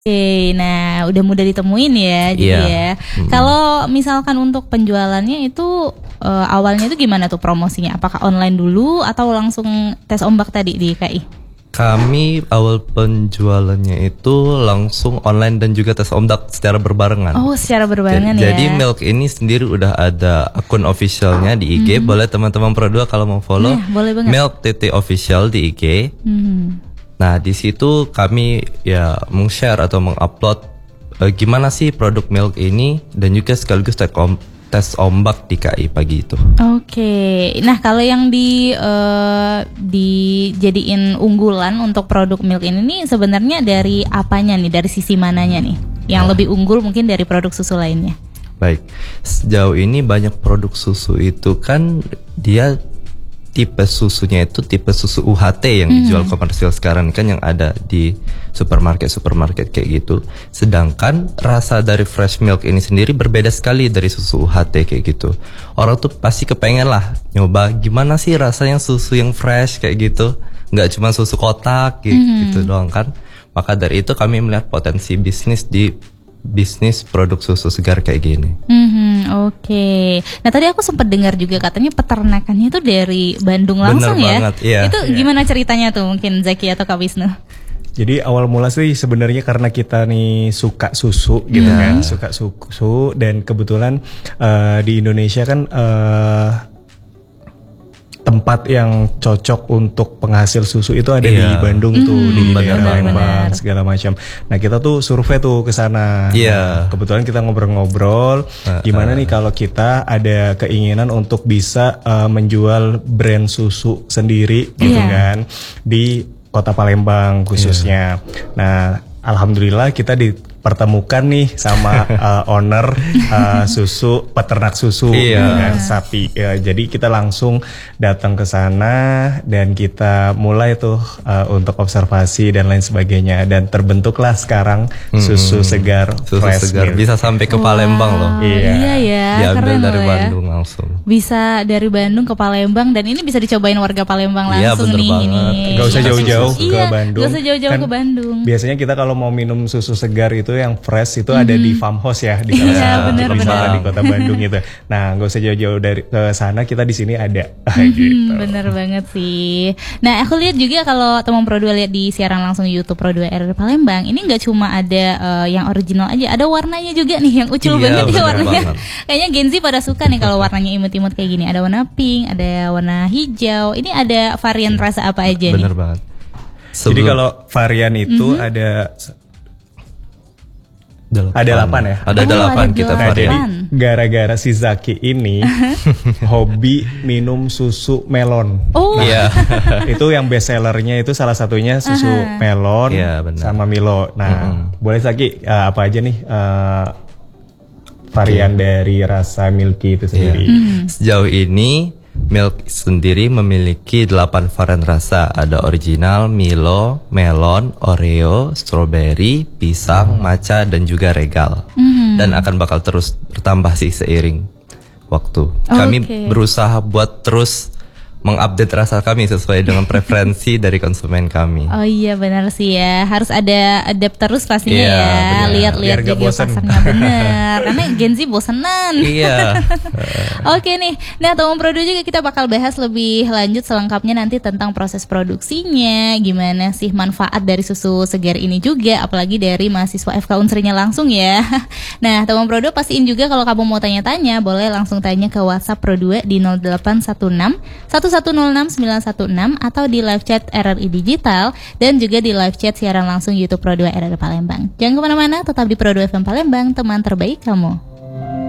Oke, nah udah mudah ditemuin ya, jadi ya. Kalau misalkan untuk penjualannya itu awalnya itu gimana tuh promosinya? Apakah online dulu atau langsung tes ombak tadi di KI? Kami awal penjualannya itu langsung online dan juga tes ombak secara berbarengan. Oh, secara berbarengan ya. Jadi Milk ini sendiri udah ada akun officialnya di IG. Boleh teman-teman Pro2 kalau mau follow. Nah, boleh banget. Milk.official di IG. Nah, di situ kami ya meng-share atau meng-upload gimana sih produk Milk ini dan juga sekaligus tes ombak di KI pagi itu. Oke. Nah, kalau yang dijadiin unggulan untuk produk Milk ini nih sebenarnya dari apanya nih? Dari sisi mananya nih? Yang lebih unggul mungkin dari produk susu lainnya. Baik. Sejauh ini banyak produk susu itu kan dia tipe susunya itu tipe susu UHT yang dijual komersil sekarang kan yang ada di supermarket kayak gitu. Sedangkan rasa dari fresh milk ini sendiri berbeda sekali dari susu UHT kayak gitu. Orang tuh pasti kepengen lah nyoba gimana sih rasanya susu yang fresh kayak gitu. Nggak cuma susu kotak gitu doang kan. Maka dari itu kami melihat potensi bisnis di bisnis produk susu segar kayak gini. Oke. Nah tadi aku sempat dengar juga katanya peternakannya itu dari Bandung langsung. Bener ya. Banget, iya. Itu gimana ceritanya tuh mungkin Zaki atau Kak Wisnu? Jadi awal mula sih sebenarnya karena kita nih suka susu gitu kan, suka susu dan kebetulan di Indonesia kan tempat yang cocok untuk penghasil susu itu ada di Bandung tuh, di daerah Lembang segala macam. Nah kita tuh survei tuh ke sana. Kebetulan kita ngobrol-ngobrol, gimana nih kalau kita ada keinginan untuk bisa menjual brand susu sendiri gitu kan di Kota Palembang khususnya. Nah alhamdulillah kita dipertemukan nih sama owner susu, peternak susu dengan sapi. Ya, jadi kita langsung datang ke sana dan kita mulai tuh untuk observasi dan lain sebagainya dan terbentuklah sekarang susu segar fresh segar. Bisa sampai ke Palembang loh. Iya ya. Diambil dari ya. Bandung langsung. Bisa dari Bandung ke Palembang dan ini bisa dicobain warga Palembang langsung nih. Ini. Gak usah jauh-jauh ke Bandung. Gak usah jauh-jauh ke Bandung. Biasanya kita kalau mau minum susu segar itu yang fresh itu ada di farmhouse ya di benar. di Kota Bandung itu. Nah, nggak usah jauh-jauh dari ke sana, kita di sini ada. Gitu. Bener banget sih. Nah, aku lihat juga kalau teman Pro2 lihat di siaran langsung YouTube Pro2 RRI Palembang, ini nggak cuma ada yang original aja, ada warnanya juga nih yang ucul banget ya warnanya. Kayaknya Gen Z pada suka nih kalau warnanya imut-imut kayak gini. Ada warna pink, ada warna hijau. Ini ada varian rasa apa aja nih? Bener banget. Jadi kalau varian itu ada 8 ya? Ada 8 kita varian. Jadi gara-gara si Zaki ini hobi minum susu melon. Itu yang best sellernya itu salah satunya susu melon sama Milo. Nah, boleh Zaki apa aja nih varian dari rasa milky itu sendiri? Sejauh ini Milk sendiri memiliki 8 varian rasa. Ada original, Milo, melon, Oreo, strawberry, pisang, matcha, dan juga regal. Dan akan bakal terus bertambah sih seiring waktu. Kami berusaha buat terus mengupdate rasa kami sesuai dengan preferensi dari konsumen kami. Oh iya benar sih ya, harus ada adapt terus pastinya ya. Lihat-lihat juga pasarnya bener. Karena Gen Z bosenan. Oke nih, nah teman Pro2 juga kita bakal bahas lebih lanjut selengkapnya nanti tentang proses produksinya, gimana sih manfaat dari susu segar ini juga, apalagi dari mahasiswa FK Unsrinya langsung ya. Nah teman Pro2 pastiin juga kalau kamu mau tanya-tanya, boleh langsung tanya ke WhatsApp Pro2 di 0816 1106916 atau di live chat RRI Digital dan juga di live chat siaran langsung YouTube Pro2 RRI Palembang. Jangan kemana-mana, tetap di Pro2 FM Palembang, teman terbaik kamu.